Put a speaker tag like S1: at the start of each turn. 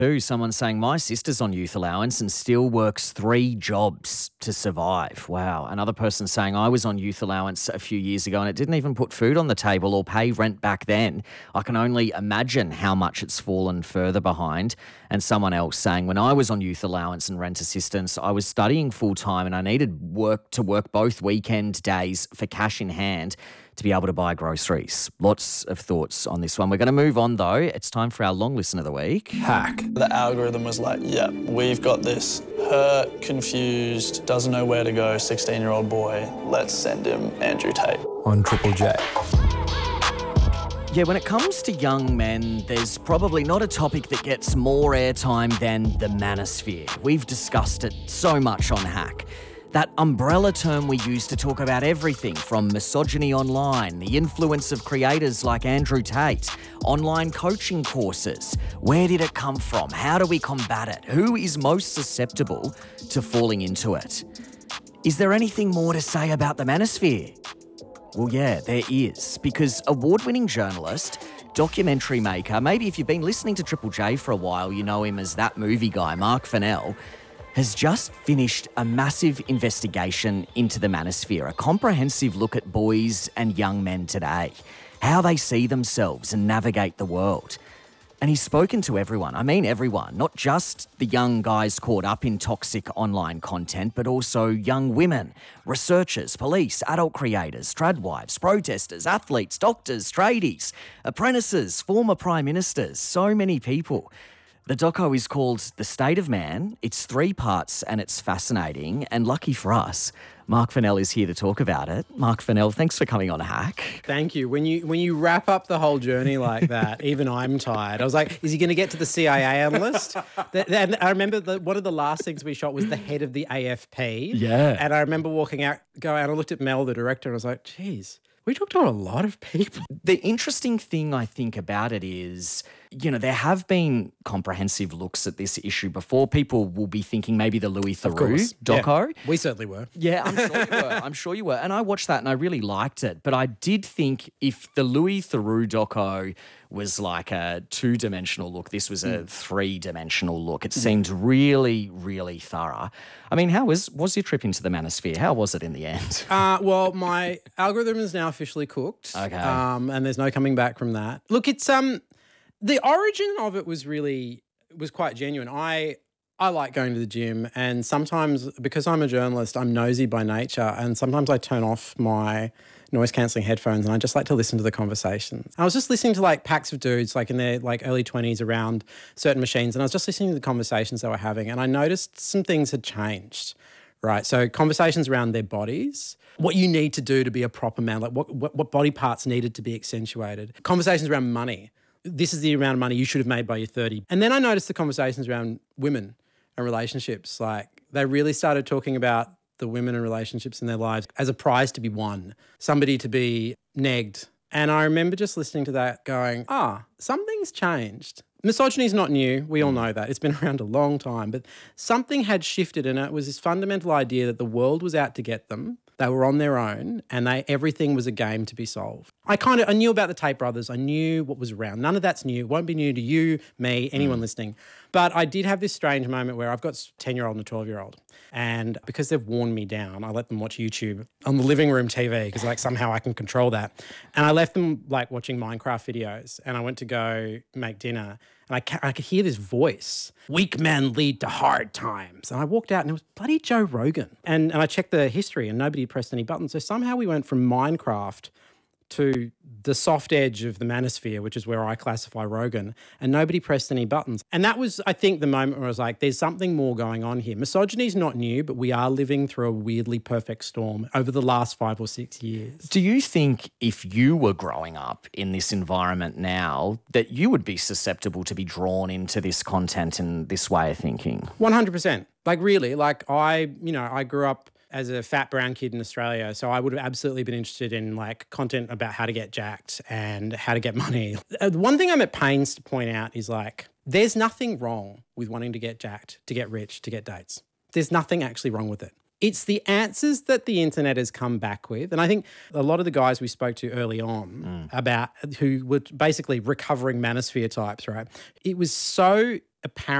S1: Ooh, someone saying my sister's on youth allowance and still works 3 jobs to survive. Wow. Another person saying I was on youth allowance a few years ago and it didn't even put food on the table or pay rent back then. I can only imagine how much it's fallen further behind. And someone else saying when I was on youth allowance and rent assistance, I was studying full time and I needed work both weekend days for cash in hand to be able to buy groceries. Lots of thoughts on this one. We're going to move on though. It's time for our long listen of the week.
S2: Hack.
S3: The algorithm was like, yeah, we've got this hurt, confused, doesn't know where to go, 16-year-old boy. Let's send him Andrew Tate.
S2: On Triple J.
S1: Yeah, when it comes to young men, there's probably not a topic that gets more airtime than the manosphere. We've discussed it so much on Hack. That umbrella term we use to talk about everything from misogyny online, the influence of creators like Andrew Tate, online coaching courses. Where did it come from? How do we combat it? Who is most susceptible to falling into it? Is there anything more to say about the manosphere? Well, yeah, there is, because award-winning journalist, documentary maker, maybe if you've been listening to Triple J for a while, you know him as that movie guy, Mark Fennell, has just finished a massive investigation into the manosphere, a comprehensive look at boys and young men today, how they see themselves and navigate the world. And he's spoken to everyone, I mean everyone, not just the young guys caught up in toxic online content, but also young women, researchers, police, adult creators, tradwives, protesters, athletes, doctors, tradies, apprentices, former prime ministers, so many people. The doco is called The State of Man. It's 3 parts and it's fascinating. And lucky for us, Mark Fennell is here to talk about it. Mark Fennell, thanks for coming on Hack.
S4: Thank you. When you wrap up the whole journey like that, even I'm tired. I was like, is he going to get to the CIA analyst? And I remember one of the last things we shot was the head of the AFP.
S1: Yeah.
S4: And I remember walking out, and I looked at Mel, the director, and I was like, geez, we talked to a lot of people.
S1: The interesting thing I think about it is, there have been comprehensive looks at this issue before. People will be thinking maybe the Louis Theroux doco.
S4: Yeah, we certainly were.
S1: Yeah, I'm sure you were. And I watched that and I really liked it. But I did think if the Louis Theroux doco was like a 2-dimensional look, this was a 3-dimensional look. It seemed really, really thorough. I mean, how was your trip into the manosphere? How was it in the end?
S4: Well, my algorithm is now officially cooked.
S1: Okay.
S4: And there's no coming back from that. Look, it's the origin of it was quite genuine. I like going to the gym, and sometimes, because I'm a journalist, I'm nosy by nature, and sometimes I turn off my noise-cancelling headphones and I just like to listen to the conversations. I was just listening to packs of dudes in their early 20s around certain machines, and I was just listening to the conversations they were having, and I noticed some things had changed, right? So conversations around their bodies, what you need to do to be a proper man, what body parts needed to be accentuated. Conversations around money. This is the amount of money you should have made by your 30. And then I noticed the conversations around women and relationships. They really started talking about the women and relationships in their lives as a prize to be won, somebody to be negged. And I remember just listening to that going, something's changed. Misogyny is not new. We all know that. It's been around a long time. But something had shifted, and it was this fundamental idea that the world was out to get them. They were on their own, and everything was a game to be solved. I knew about the Tate brothers. I knew what was around. None of that's new. It won't be new to you, me, anyone listening. But I did have this strange moment where I've got a 10-year-old and a 12-year-old. And because they've worn me down, I let them watch YouTube on the living room TV because somehow I can control that. And I left them watching Minecraft videos, and I went to go make dinner. And I could hear this voice, weak men lead to hard times. And I walked out and it was bloody Joe Rogan. And I checked the history and nobody pressed any buttons. So somehow we went from Minecraft to the soft edge of the manosphere, which is where I classify Rogan, and nobody pressed any buttons. And that was, I think, the moment where I was like, there's something more going on here. Misogyny is not new, but we are living through a weirdly perfect storm over the last 5 or 6 years.
S1: Do you think if you were growing up in this environment now that you would be susceptible to be drawn into this content and this way of thinking?
S4: 100%. Really, I grew up as a fat brown kid in Australia, so I would have absolutely been interested in content about how to get jacked and how to get money. One thing I'm at pains to point out is there's nothing wrong with wanting to get jacked, to get rich, to get dates. There's nothing actually wrong with it. It's the answers that the internet has come back with. And I think a lot of the guys we spoke to early on about who were basically recovering manosphere types, right? It was so apparent